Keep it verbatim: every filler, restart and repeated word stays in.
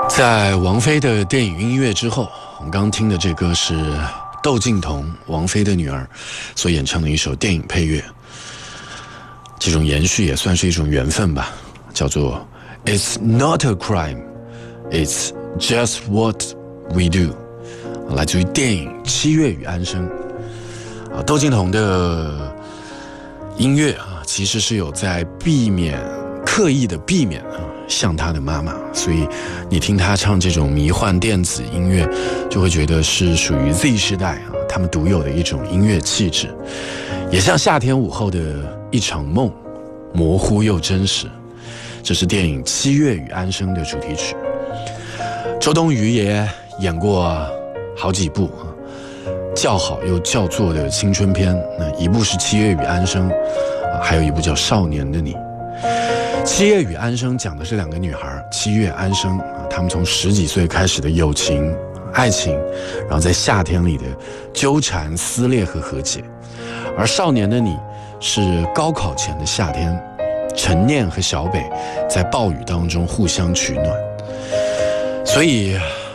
在王菲的电影音乐之后，我们刚刚听的这歌是窦靖童，王菲的女儿所演唱的一首电影配乐。这种延续也算是一种缘分吧，叫做 It's not a crime, it's just what we do， 来自于电影《七月与安生》。啊，窦靖童的音乐啊，其实是有在避免刻意的避免啊像他的妈妈，所以你听他唱这种迷幻电子音乐，就会觉得是属于 Z 世代啊他们独有的一种音乐气质，也像夏天午后的一场梦，模糊又真实。这是电影《七月与安生》的主题曲。周冬雨也演过好几部啊叫好又叫座的青春片，那一部是《七月与安生》，啊，还有一部叫《少年的你》。七月与安生讲的是两个女孩，七月安生啊，她们从十几岁开始的友情、爱情，然后在夏天里的纠缠、撕裂和和解。而少年的你是高考前的夏天，陈念和小北在暴雨当中互相取暖。所以